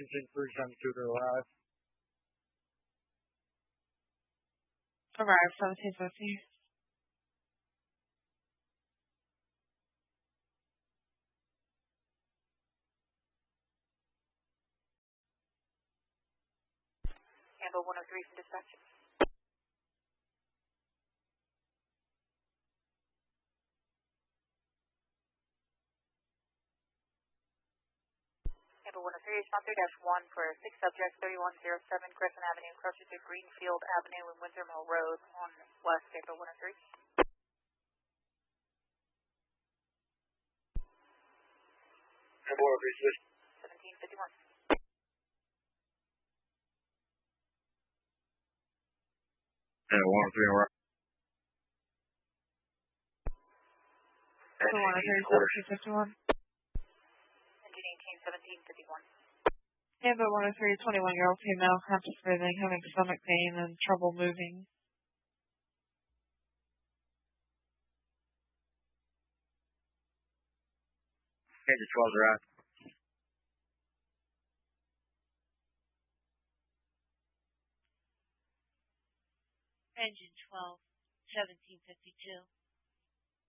Engine 372 to arrive. Arrive, 1750. Amber 103 from dispatch. Amber 103, respond 3-1 for 6 subjects, 3107 Griffin Avenue, closer to Greenfield Avenue and Windsor Mill Road on West Amber 103. Amber 103, 1751. Amber 103, arrive. Amber 103, 1751. Engine 18, 1751. Amber 103, 21-year-old female, conscious breathing, having stomach pain and trouble moving. Engine 12 arrive. Engine 12, 1752.